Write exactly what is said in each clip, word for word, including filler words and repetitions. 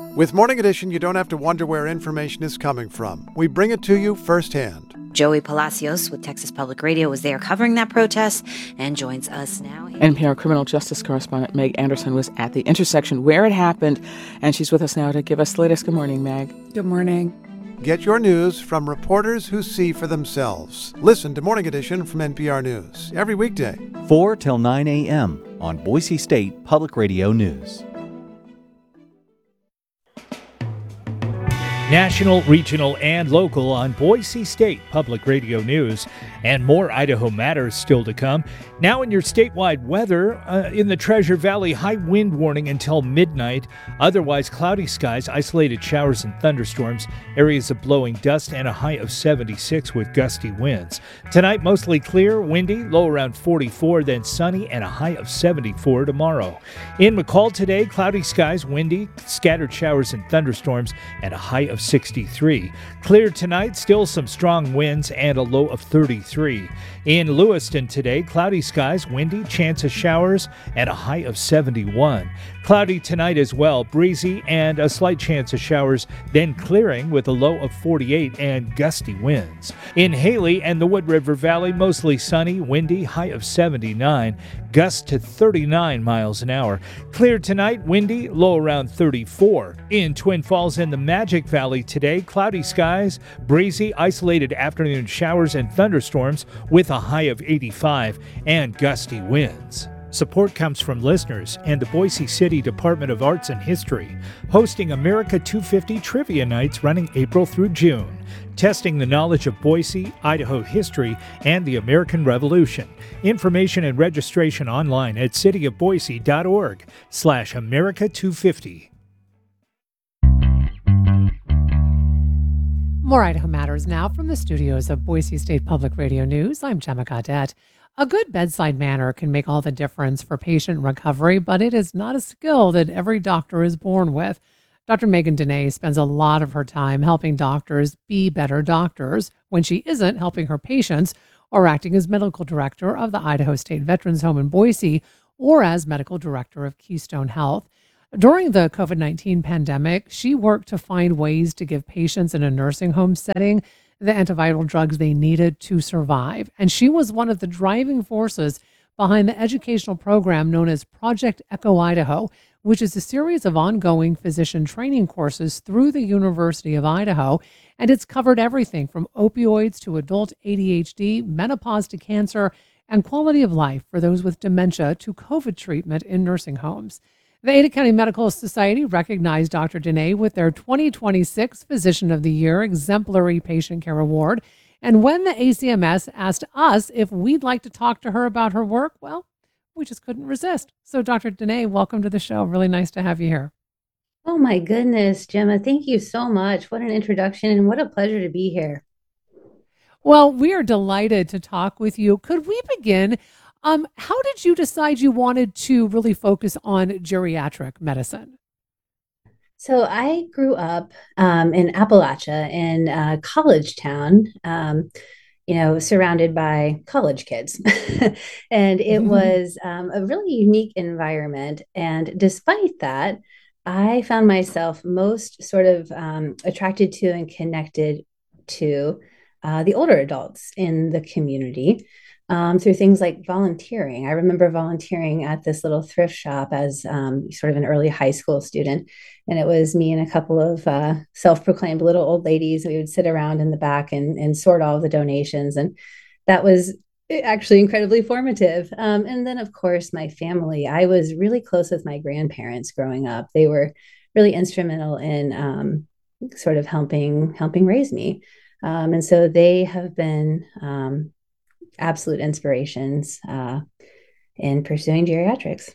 With Morning Edition, you don't have to wonder where information is coming from. We bring it to you firsthand. Joey Palacios with Texas Public Radio was there covering that protest and joins us now. N P R criminal justice correspondent Meg Anderson was at the intersection where it happened, and she's with us now to give us the latest. Good morning, Meg. Good morning. Get your news from reporters who see for themselves. Listen to Morning Edition from N P R News every weekday. four till nine a.m. on Boise State Public Radio News. National, regional, and local on Boise State Public Radio News. And more Idaho Matters still to come. Now in your statewide weather, uh, in the Treasure Valley, high wind warning until midnight. Otherwise, cloudy skies, isolated showers and thunderstorms, areas of blowing dust, and a high of seventy-six with gusty winds. Tonight, mostly clear, windy, low around forty-four, then sunny, and a high of seventy-four tomorrow. In McCall today, cloudy skies, windy, scattered showers and thunderstorms, and a high of sixty-three. Clear tonight, still some strong winds, and a low of thirty-three. In Lewiston today, cloudy skies, windy, chance of showers, and a high of seventy-one. Cloudy tonight as well, breezy and a slight chance of showers, then clearing with a low of forty-eight and gusty winds. In Haley and the Wood River Valley, mostly sunny, windy, high of seventy-nine, gusts to thirty-nine miles an hour. Clear tonight, windy, low around thirty-four. In Twin Falls and the Magic Valley today, cloudy skies, breezy, isolated afternoon showers and thunderstorms with a high of eighty-five and gusty winds. Support comes from listeners and the Boise City Department of Arts and History, hosting America two fifty Trivia Nights running April through June, testing the knowledge of Boise, Idaho history, and the American Revolution. Information and registration online at cityofboise.org slash America 250. More Idaho Matters now from the studios of Boise State Public Radio News. I'm Gemma Gaudette. A good bedside manner can make all the difference for patient recovery, but it is not a skill that every doctor is born with. Doctor Megan Dene spends a lot of her time helping doctors be better doctors when she isn't helping her patients or acting as medical director of the Idaho State Veterans Home in Boise or as medical director of Keystone Health. During the covid nineteen pandemic, she worked to find ways to give patients in a nursing home setting the antiviral drugs they needed to survive. And she was one of the driving forces behind the educational program known as Project Echo Idaho, which is a series of ongoing physician training courses through the University of Idaho. And it's covered everything from opioids to adult A D H D, menopause to cancer, and quality of life for those with dementia to COVID treatment in nursing homes. The Ada County Medical Society recognized Doctor Dene with their twenty twenty-six Physician of the Year Exemplary Patient Care Award. And when the A C M S asked us if we'd like to talk to her about her work, well, we just couldn't resist. So Doctor Dene, welcome to the show. Really nice to have you here. Oh my goodness, Gemma, thank you so much. What an introduction and what a pleasure to be here. Well, we are delighted to talk with you. Could we begin? Um, how did you decide you wanted to really focus on geriatric medicine? So I grew up um, in Appalachia in a college town, um, you know, surrounded by college kids. And it Mm-hmm. was um, a really unique environment. And despite that, I found myself most sort of um, attracted to and connected to uh, the older adults in the community. Um, through things like volunteering. I remember volunteering at this little thrift shop as um, sort of an early high school student. And it was me and a couple of uh, self-proclaimed little old ladies. We would sit around in the back and, and sort all the donations. And that was actually incredibly formative. Um, and then, of course, my family. I was really close with my grandparents growing up. They were really instrumental in um, sort of helping, helping raise me. Um, and so they have been um, absolute inspirations uh, in pursuing geriatrics.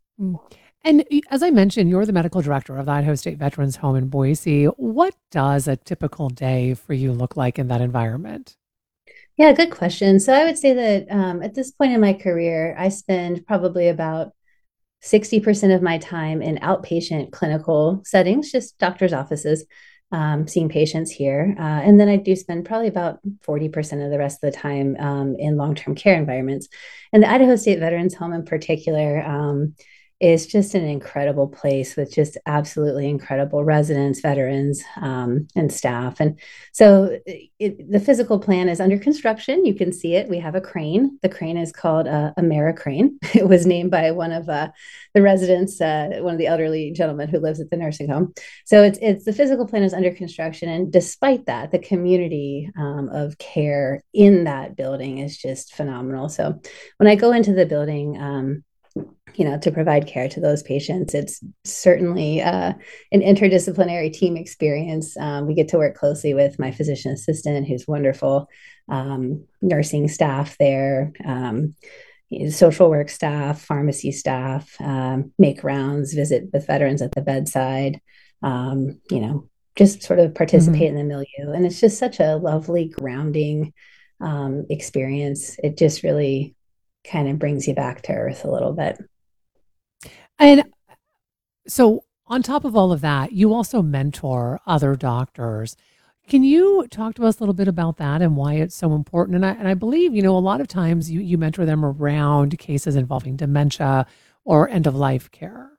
And as I mentioned, you're the medical director of the Idaho State Veterans Home in Boise. What does a typical day for you look like in that environment? Yeah, good question. So I would say that um, at this point in my career, I spend probably about sixty percent of my time in outpatient clinical settings, just doctor's offices, um, seeing patients here. Uh, and then I do spend probably about forty percent of the rest of the time um, in long-term care environments. And the Idaho State Veterans Home in particular, um, is just an incredible place with just absolutely incredible residents, veterans, um, and staff. And so it, the physical plan is under construction. You can see it. We have a crane. The crane is called uh, Americrane. It was named by one of uh, the residents, uh, one of the elderly gentlemen who lives at the nursing home. So it's it's the physical plan is under construction, and despite that, the community um, of care in that building is just phenomenal. So when I go into the building, um, you know, to provide care to those patients, it's certainly uh, an interdisciplinary team experience. Um, we get to work closely with my physician assistant, who's wonderful, um, nursing staff there, um, social work staff, pharmacy staff, um, make rounds, visit with veterans at the bedside, um, you know, just sort of participate mm-hmm. in the milieu. And it's just such a lovely, grounding um, experience. It just really kind of brings you back to earth a little bit. And so on top of all of that, you also mentor other doctors. Can you talk to us a little bit about that and why it's so important? And I, and I believe, you know, a lot of times you, you mentor them around cases involving dementia or end of life care.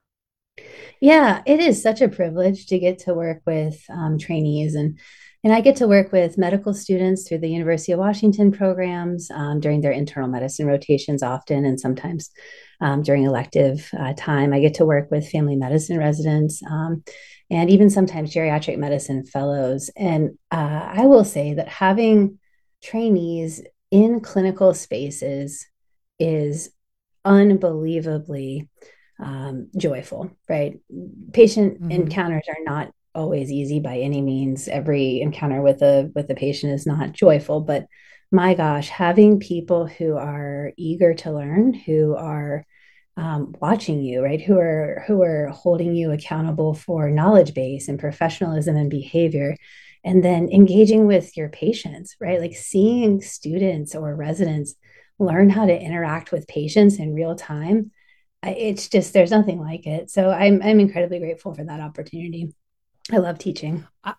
Yeah, it is such a privilege to get to work with um, trainees, and and I get to work with medical students through the University of Washington programs um, during their internal medicine rotations often, and sometimes um, during elective uh, time. I get to work with family medicine residents um, and even sometimes geriatric medicine fellows. And uh, I will say that having trainees in clinical spaces is unbelievably um, joyful, right? Patient mm-hmm. encounters are not always easy by any means. Every encounter with a with a patient is not joyful, but my gosh, having people who are eager to learn, who are um, watching you, right, who are who are holding you accountable for knowledge base and professionalism and behavior, and then engaging with your patients, right, like seeing students or residents learn how to interact with patients in real time. It's just, there's nothing like it. So I'm I'm incredibly grateful for that opportunity. I love teaching. I,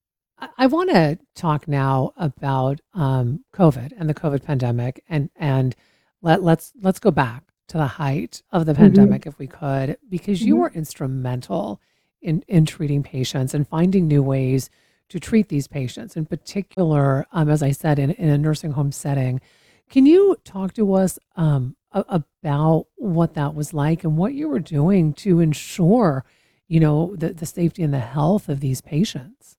I want to talk now about um, COVID and the COVID pandemic, and and let let's let's go back to the height of the pandemic, mm-hmm. if we could, because mm-hmm. you were instrumental in in treating patients and finding new ways to treat these patients. In particular, um, as I said, in, in a nursing home setting. Can you talk to us um, about what that was like and what you were doing to ensure, you know, the, the safety and the health of these patients?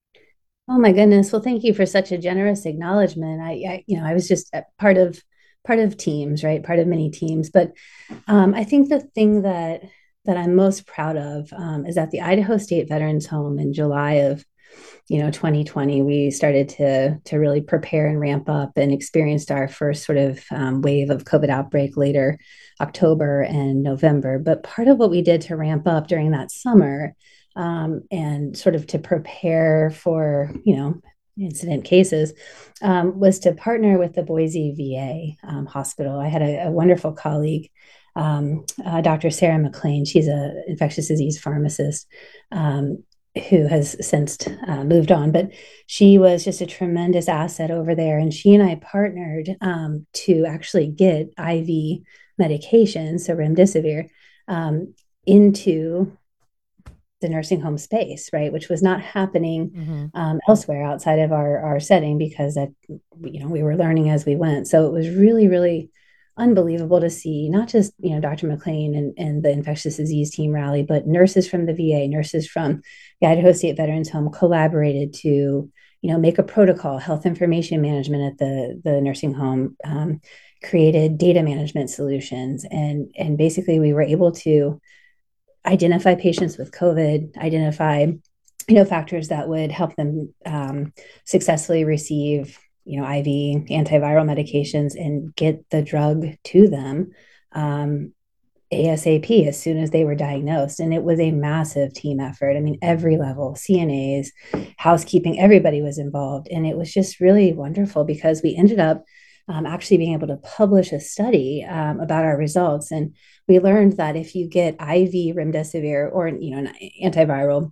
Oh my goodness. Well, thank you for such a generous acknowledgement. I, I you know, I was just part of, part of teams, right? Part of many teams. But um, I think the thing that, that I'm most proud of um, is at the Idaho State Veterans Home in July of, you know, twenty twenty, we started to, to really prepare and ramp up and experienced our first sort of um, wave of COVID outbreak later October and November. But part of what we did to ramp up during that summer um, and sort of to prepare for, you know, incident cases um, was to partner with the Boise V A um, hospital. I had a, a wonderful colleague, um, uh, Doctor Sarah McLean. She's an infectious disease pharmacist um, who has since uh, moved on, but she was just a tremendous asset over there. And she and I partnered um, to actually get I V medication, so remdesivir, um, into the nursing home space, right, which was not happening mm-hmm. um, elsewhere outside of our, our setting, because that, you know, we were learning as we went. So it was really, really unbelievable to see not just, you know, Doctor McLean and, and the infectious disease team rally, but nurses from the V A, nurses from the Idaho State Veterans Home collaborated to, you know, make a protocol, health information management at the, the nursing home, um, created data management solutions. And, and basically we were able to identify patients with COVID, identify, you know, factors that would help them um, successfully receive, you know, I V antiviral medications and get the drug to them um, ASAP as soon as they were diagnosed. And it was a massive team effort. I mean, every level, C N As, housekeeping, everybody was involved. And it was just really wonderful because we ended up um, actually being able to publish a study um, about our results. And we learned that if you get I V remdesivir or, you know, an antiviral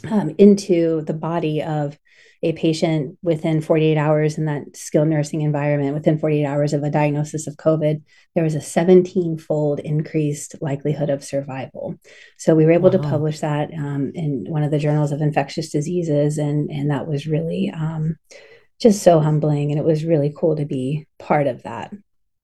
um, into the body of a patient within forty-eight hours in that skilled nursing environment, within forty-eight hours of a diagnosis of COVID, there was a seventeen fold increased likelihood of survival. So we were able to Wow. publish that um, in one of the journals of infectious diseases. And, and that was really um, just so humbling. And it was really cool to be part of that.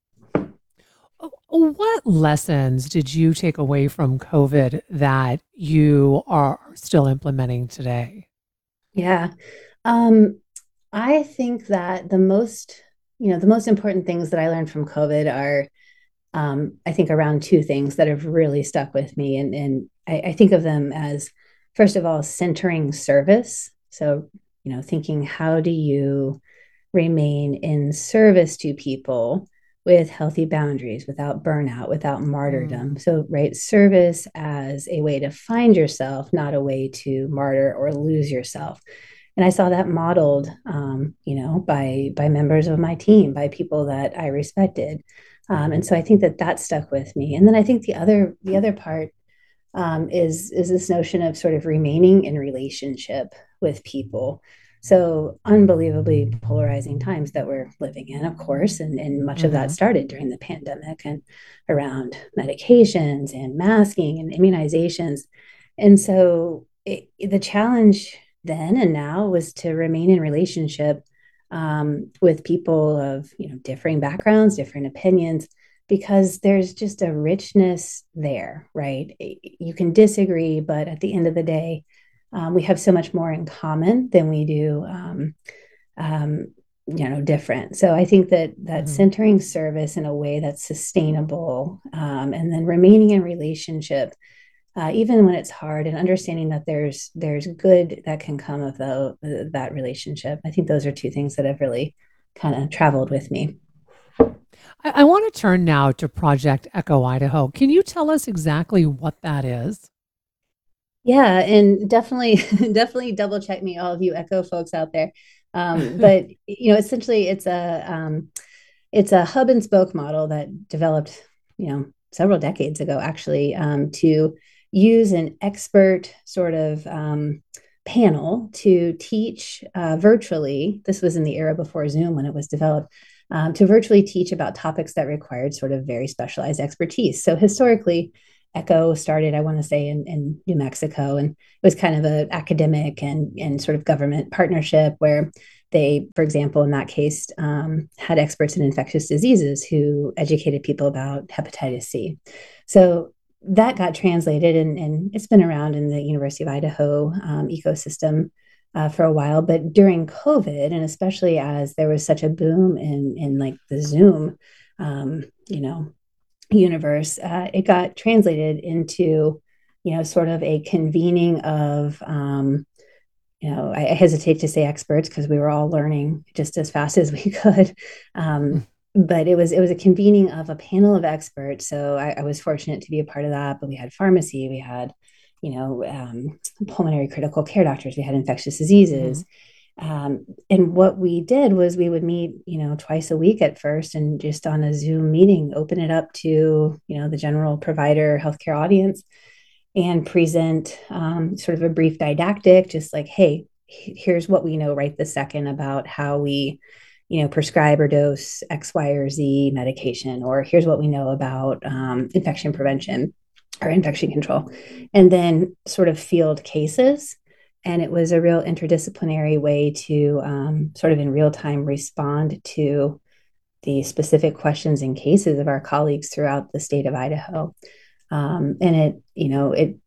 Oh, what lessons did you take away from COVID that you are still implementing today? Yeah. Um, I think that the most, you know, the most important things that I learned from COVID are, um, I think, around two things that have really stuck with me. And, and I, I think of them as, first of all, centering service. So, you know, thinking, how do you remain in service to people with healthy boundaries, without burnout, without martyrdom? Mm. So, right, service as a way to find yourself, not a way to martyr or lose yourself. And I saw that modeled, um, you know, by by members of my team, by people that I respected, um, and so I think that that stuck with me. And then I think the other the other part um, is is this notion of sort of remaining in relationship with people. So unbelievably polarizing times that we're living in, of course, and, and much of that Hmm. started during the pandemic and around medications and masking and immunizations. And so it, the challenge then and now was to remain in relationship um, with people of, you know, differing backgrounds, different opinions, because there's just a richness there, right? You can disagree, but at the end of the day, um, we have so much more in common than we do, um, um, you know, different. So I think that that Hmm. centering service in a way that's sustainable, um, and then remaining in relationship, uh, even when it's hard, and understanding that there's there's good that can come of the, that relationship. I think those are two things that have really kind of traveled with me. I, I want to turn now to Project Echo Idaho. Can you tell us exactly what that is? Yeah, and definitely, definitely double check me, all of you Echo folks out there. Um, but you know, essentially, it's a um, it's a hub and spoke model that developed, you know, several decades ago, actually, um, to use an expert sort of um, panel to teach uh, virtually. This was in the era before Zoom when it was developed. Um, to virtually teach about topics that required sort of very specialized expertise. So historically, Echo started, I want to say, in, in New Mexico, and it was kind of an academic and, and sort of government partnership where they, for example, in that case, um, had experts in infectious diseases who educated people about hepatitis C. So that got translated, and, and it's been around in the University of Idaho um, ecosystem uh, for a while. But during COVID, and especially as there was such a boom in in like the Zoom, um, you know, universe, uh, it got translated into, you know, sort of a convening of, um, you know, I, I hesitate to say experts because we were all learning just as fast as we could. Um, but it was it was a convening of a panel of experts. So I, I was fortunate to be a part of that. But we had pharmacy, we had, you know, um, pulmonary critical care doctors, we had infectious Hmm. diseases, um, and what we did was we would meet, you know, twice a week at first, and just on a Zoom meeting, open it up to, you know, the general provider healthcare audience, and present um, sort of a brief didactic, just like, hey, here's what we know right this second about how we, you know, prescribe or dose X, Y, or Z medication, or here's what we know about um, infection prevention or infection control, and then sort of field cases. And it was a real interdisciplinary way to um, sort of in real time respond to the specific questions and cases of our colleagues throughout the state of Idaho. Um, and it, you know, it,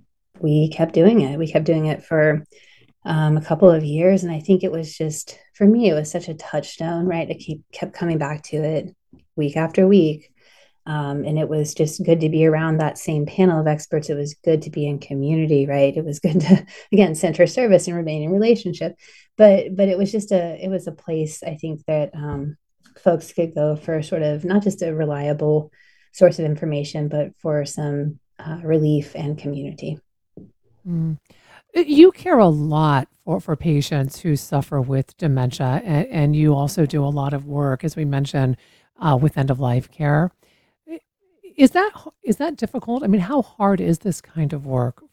we kept doing it. We kept doing it for um, a couple of years. And I think it was just, for me, it was such a touchstone, right? I keep kept coming back to it week after week. Um, and it was just good to be around that same panel of experts. It was good to be in community, right? It was good to, again, center service and remain in relationship. But but it was just a it was a place, I think, that um, folks could go for sort of not just a reliable source of information, but for some uh, relief and community. Mm. You care a lot for, for patients who suffer with dementia, and, and you also do a lot of work, as we mentioned, uh, with end of life care. I- Is that is that difficult? I mean, how hard is this kind of work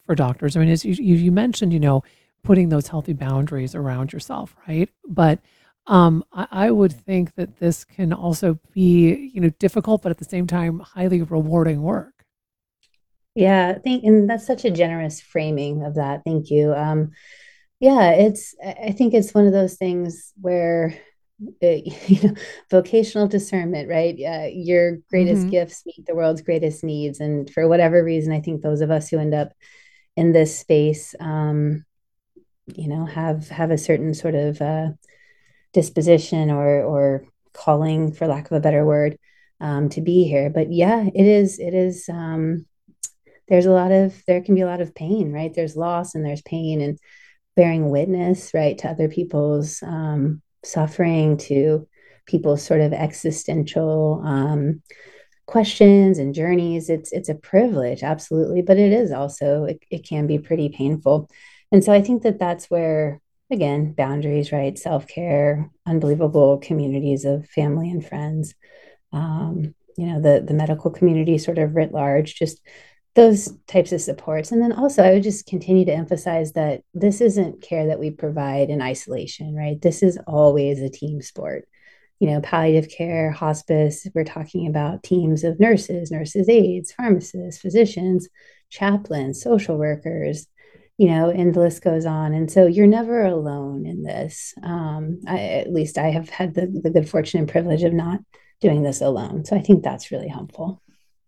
for doctors? I mean, as you, you you mentioned, you know, putting those healthy boundaries around yourself, right? But um, I, I would think that this can also be, you know, difficult, but at the same time, highly rewarding work. Yeah, I think, and that's such a generous framing of that. Thank you. Um, yeah, it's, I I think it's one of those things where, uh, you know, vocational discernment, right? Uh, your greatest Hmm. gifts meet the world's greatest needs. And for whatever reason, I think those of us who end up in this space, um, you know, have have a certain sort of uh, disposition or or calling, for lack of a better word, um, to be here. But yeah, it is, it is. Um, there's a lot of there can be a lot of pain, right? There's loss and there's pain, and bearing witness, right, to other people's um, suffering, to people's sort of existential um, questions and journeys. It's it's a privilege, absolutely, but it is also it, it can be pretty painful. And so I think that that's where, again, boundaries, right, self-care, unbelievable communities of family and friends, um, you know, the the medical community sort of writ large, just those types of supports. And then also, I would just continue to emphasize that this isn't care that we provide in isolation, right? This is always a team sport. You know, palliative care, hospice, we're talking about teams of nurses, nurses' aides, pharmacists, physicians, chaplains, social workers, you know, and the list goes on. And so you're never alone in this. Um, I, at least I have had the, the good fortune and privilege of not doing this alone. So I think that's really helpful.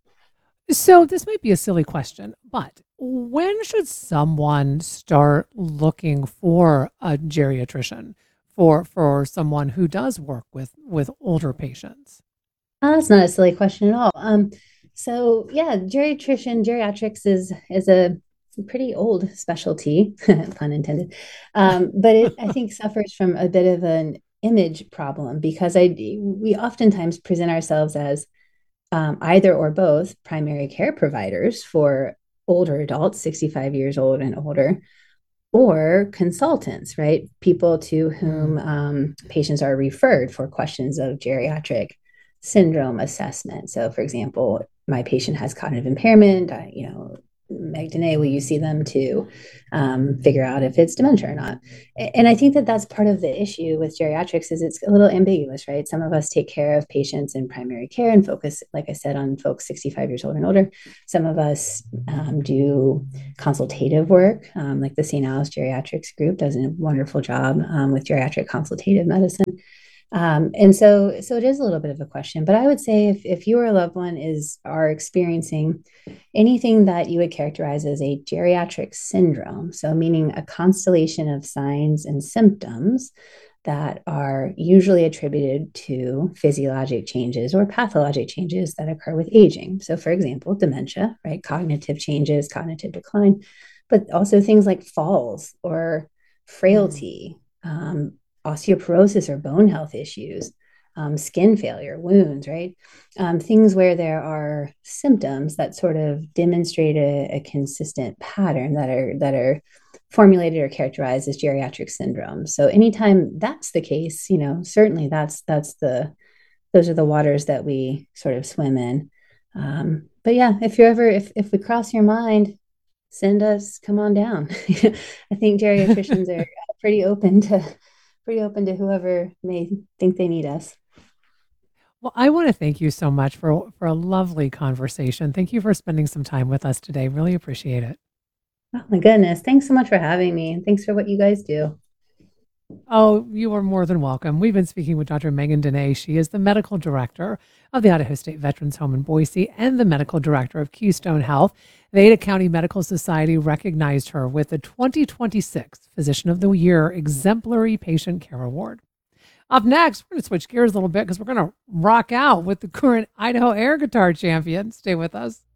So this might be a silly question, but when should someone start looking for a geriatrician for for someone who does work with with older patients? Oh, that's not a silly question at all. Um, so yeah, geriatrician, geriatrics is is a pretty old specialty, pun intended. Um, but it, I think, suffers from a bit of an image problem because I we oftentimes present ourselves as um, either or both primary care providers for older adults, sixty-five years old and older, or consultants, right? People to whom Mm. um, patients are referred for questions of geriatric syndrome assessment. So, for example, my patient has cognitive impairment. I, you know, Meg Dene, will you see them to um, figure out if it's dementia or not? And I think that that's part of the issue with geriatrics is it's a little ambiguous, right? Some of us take care of patients in primary care and focus, like I said, on folks sixty-five years old and older. Some of us um, do consultative work, um, like the Saint Alice Geriatrics Group does a wonderful job um, with geriatric consultative medicine. Um, and so, so it is a little bit of a question, but I would say if, if you or a loved one is are experiencing anything that you would characterize as a geriatric syndrome, so meaning a constellation of signs and symptoms that are usually attributed to physiologic changes or pathologic changes that occur with aging. So, for example, dementia, right? Cognitive changes, cognitive decline, but also things like falls or Mm. frailty, um, osteoporosis or bone health issues, um, skin failure, wounds, right? Um, things where there are symptoms that sort of demonstrate a, a consistent pattern that are that are formulated or characterized as geriatric syndrome. So anytime that's the case, you know, certainly that's that's the those are the waters that we sort of swim in. Um, but yeah, if you're ever if if we cross your mind, send us, come on down. I think geriatricians are pretty open to pretty open to whoever may think they need us. Well, I want to thank you so much for for a lovely conversation. Thank you for spending some time with us today. Really appreciate it. Oh my goodness. Thanks so much for having me. And thanks for what you guys do. Oh, you are more than welcome. We've been speaking with Doctor Megan Dene. She is the medical director of the Idaho State Veterans Home in Boise and the medical director of Keystone Health. The Ada County Medical Society recognized her with the twenty twenty-six Physician of the Year Exemplary Patient Care Award. Up next, we're going to switch gears a little bit because we're going to rock out with the current Idaho air guitar champion. Stay with us.